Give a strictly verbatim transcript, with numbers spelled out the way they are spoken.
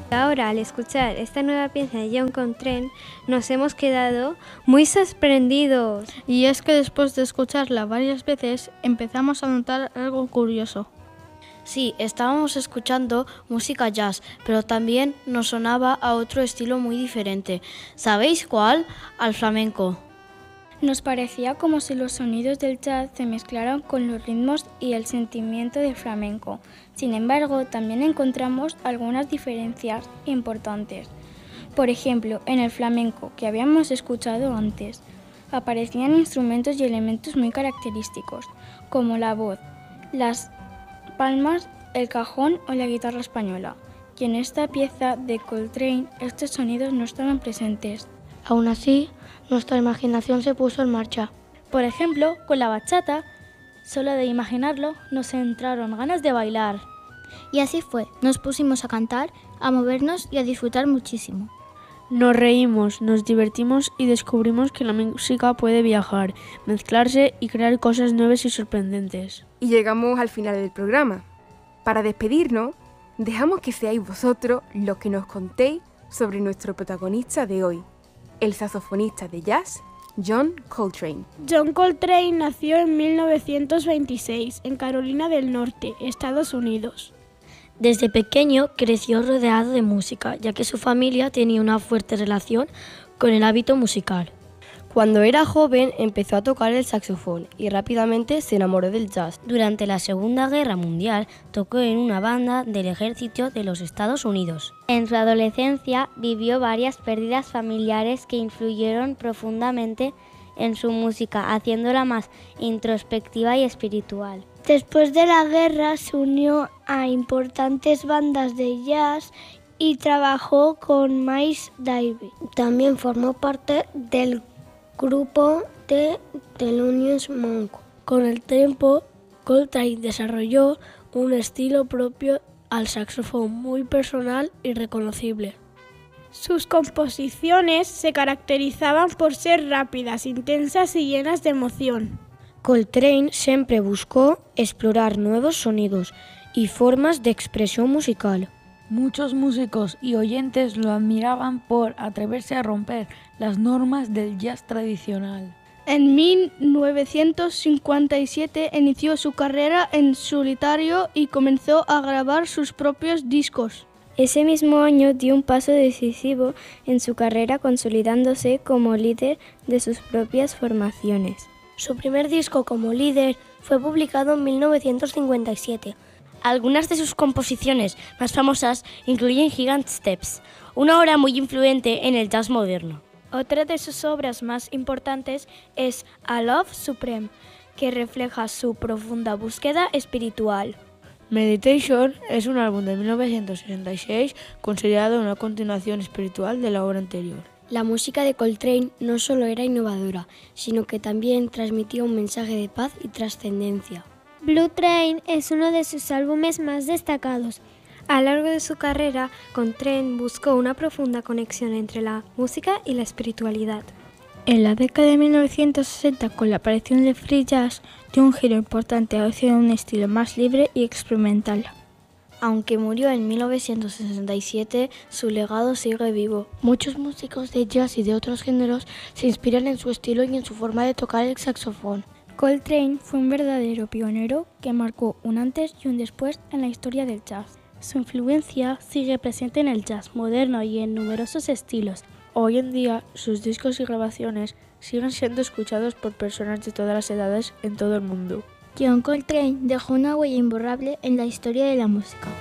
Ahora, al escuchar esta nueva pieza de John Coltrane, nos hemos quedado muy sorprendidos. Y es que después de escucharla varias veces, empezamos a notar algo curioso. Sí, estábamos escuchando música jazz, pero también nos sonaba a otro estilo muy diferente. ¿Sabéis cuál? Al flamenco. Nos parecía como si los sonidos del jazz se mezclaran con los ritmos y el sentimiento del flamenco. Sin embargo, también encontramos algunas diferencias importantes. Por ejemplo, en el flamenco, que habíamos escuchado antes, aparecían instrumentos y elementos muy característicos, como la voz, las palmas, el cajón o la guitarra española. Y en esta pieza de Coltrane, estos sonidos no estaban presentes. Aún así, nuestra imaginación se puso en marcha. Por ejemplo, con la bachata, solo de imaginarlo nos entraron ganas de bailar. Y así fue, nos pusimos a cantar, a movernos y a disfrutar muchísimo. Nos reímos, nos divertimos y descubrimos que la música puede viajar, mezclarse y crear cosas nuevas y sorprendentes. Y llegamos al final del programa. Para despedirnos, dejamos que seáis vosotros los que nos contéis sobre nuestro protagonista de hoy, el saxofonista de jazz, John Coltrane. John Coltrane nació en mil novecientos veintiséis en Carolina del Norte, Estados Unidos. Desde pequeño creció rodeado de música, ya que su familia tenía una fuerte relación con el hábito musical. Cuando era joven empezó a tocar el saxofón y rápidamente se enamoró del jazz. Durante la Segunda Guerra Mundial tocó en una banda del ejército de los Estados Unidos. En su adolescencia vivió varias pérdidas familiares que influyeron profundamente en su música, haciéndola más introspectiva y espiritual. Después de la guerra se unió a importantes bandas de jazz y trabajó con Miles Davis. También formó parte del grupo de Thelonious Monk. Con el tiempo, Coltrane desarrolló un estilo propio al saxofón muy personal y reconocible. Sus composiciones se caracterizaban por ser rápidas, intensas y llenas de emoción. Coltrane siempre buscó explorar nuevos sonidos y formas de expresión musical. Muchos músicos y oyentes lo admiraban por atreverse a romper las normas del jazz tradicional. En mil novecientos cincuenta y siete inició su carrera en solitario y comenzó a grabar sus propios discos. Ese mismo año dio un paso decisivo en su carrera, consolidándose como líder de sus propias formaciones. Su primer disco como líder fue publicado en mil novecientos cincuenta y siete. Algunas de sus composiciones más famosas incluyen Gigant Steps, una obra muy influyente en el jazz moderno. Otra de sus obras más importantes es A Love Supreme, que refleja su profunda búsqueda espiritual. Meditation es un álbum de mil novecientos sesenta y seis considerado una continuación espiritual de la obra anterior. La música de Coltrane no solo era innovadora, sino que también transmitía un mensaje de paz y trascendencia. Blue Train es uno de sus álbumes más destacados. A lo largo de su carrera, Coltrane buscó una profunda conexión entre la música y la espiritualidad. En la década de mil novecientos sesenta, con la aparición del free jazz, dio un giro importante hacia un estilo más libre y experimental. Aunque murió en mil novecientos sesenta y siete, su legado sigue vivo. Muchos músicos de jazz y de otros géneros se inspiran en su estilo y en su forma de tocar el saxofón. Coltrane fue un verdadero pionero que marcó un antes y un después en la historia del jazz. Su influencia sigue presente en el jazz moderno y en numerosos estilos. Hoy en día, sus discos y grabaciones siguen siendo escuchados por personas de todas las edades en todo el mundo. John Coltrane dejó una huella imborrable en la historia de la música.